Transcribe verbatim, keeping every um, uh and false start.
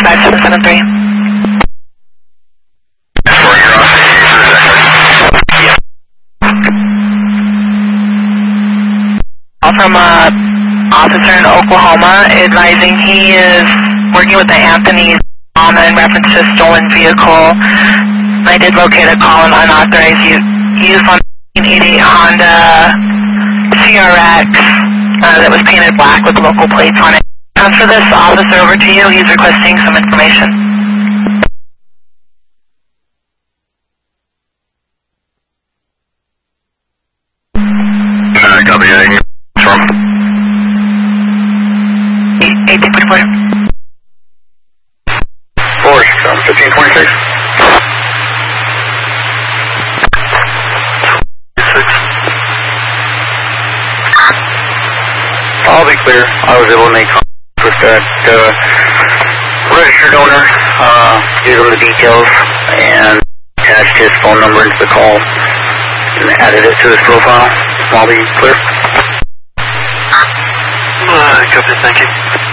five seven seven three. From a officer in Oklahoma advising he is working with the Anthony Alma in reference to a stolen vehicle. I did locate a call of unauthorized use on nineteen eighty-eight Honda C R X uh, that was painted black with local plates on it. Transfer this officer over to you. He's requesting some information. Uh, copy anything from? eighteen twenty-four. Force, um, fifteen twenty-six. I'll be clear. I was able to make contact with that uh, registered owner, uh, give him the details, and attached his phone number into the call, and added it to his profile. I'll be clear. Uh, copy, thank you.